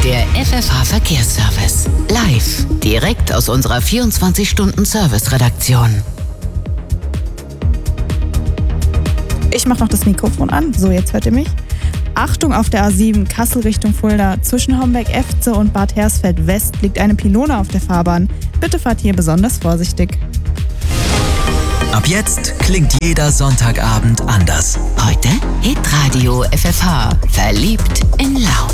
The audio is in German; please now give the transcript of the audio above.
Der FFH Verkehrsservice. Live. Direkt aus unserer 24-Stunden-Service-Redaktion. Ich mache noch das Mikrofon an. So, jetzt hört ihr mich. Achtung, auf der A7 Kassel Richtung Fulda. Zwischen Homberg-Efze und Bad Hersfeld West liegt eine Pylone auf der Fahrbahn. Bitte fahrt hier besonders vorsichtig. Ab jetzt klingt jeder Sonntagabend anders. Heute Hitradio FFH. Verliebt in Lauf.